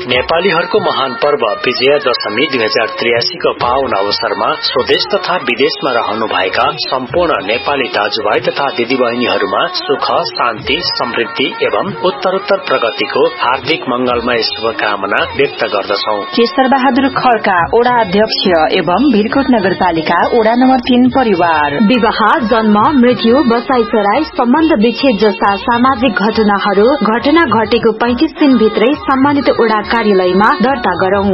नेपालीहरूको महान पर्व विजया दशमी 2083 को पावन अवसरमा स्वदेश तथा विदेशमा रहनुभएका सम्पूर्ण नेपाली दाजुभाइ तथा दिदीबहिनीहरूमा सुख, शान्ति, समृद्धि एवं उत्तरोत्तर प्रगतिको हार्दिक मंगलमय शुभकामना व्यक्त गर्दछौ। केशर बहादुर खड्का, ओडा अध्यक्ष एवं भिरकोट नगरपालिका ओडा नम्बर 3 परिवार। विवाह, जन्म, मृत्यु, बसाइसराई, सम्बन्ध विच्छेद जस्ता सामाजिक घटना घटेको 35 दिन भित्रै सम्मानित ओडा कार्यालयमा दर्ता गरौं।